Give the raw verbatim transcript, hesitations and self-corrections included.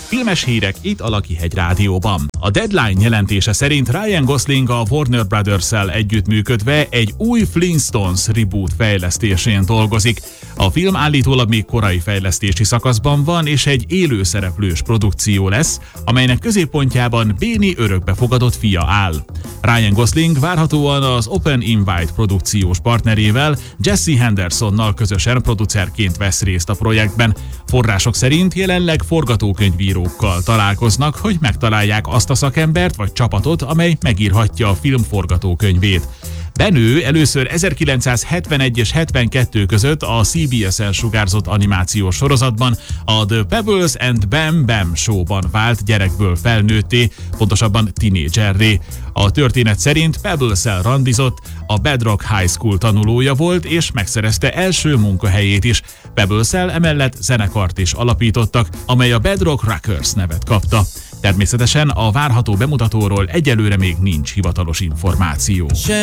Filmes hírek itt a Lakihegy Rádióban. A Deadline jelentése szerint Ryan Gosling a Warner Brothers-szel együttműködve egy új Flintstones reboot fejlesztésén dolgozik. A film állítólag még korai fejlesztési szakaszban van, és egy élőszereplős produkció lesz, amelynek középpontjában Béni örökbefogadott fia áll. Ryan Gosling várhatóan az Open Invite produkciós partnerével, Jesse Hendersonnal közösen producerként vesz részt a projektben. Források szerint jelenleg forgatókönyvírókkal találkoznak, hogy megtalálják azt a szakembert vagy csapatot, amely megírhatja a film forgatókönyvét. Benő először ezerkilencszázhetvenegy és hetvenkettő között a cé bé es-en sugárzott animációs sorozatban, a The Pebbles and Bam Bam Show-ban vált gyerekből felnőtté, pontosabban tinédzserré. A történet szerint Pebbles-szel randizott, a Bedrock High School tanulója volt, és megszerezte első munkahelyét is. Pebbles-szel emellett zenekart is alapítottak, amely a Bedrock Rockers nevet kapta. Természetesen a várható bemutatóról egyelőre még nincs hivatalos információ.